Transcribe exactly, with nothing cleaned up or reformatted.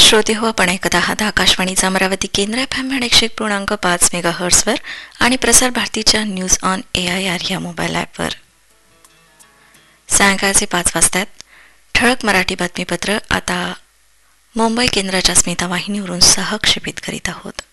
श्रोते हो, आपण ऐकत आहात आकाशवाणीचा अमरावती केंद्र एफ एम एकशे एक पूर्णांक पाच मेगा हर्ट्सवर आणि प्रसार भारतीच्या news on A I R या मोबाईल ॲपवर. सायंकाळचे पाच वाजतात. ठळक मराठी बातमीपत्र आता मुंबई केंद्राच्या स्मिता वाहिनीवरून सहक्षेपित करीत आहोत.